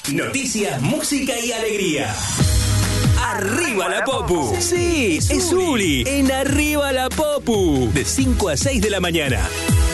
Noticias, música y alegría. Arriba la Popu. Sí, es Uli en Arriba la Popu. De 5 a 6 de la mañana.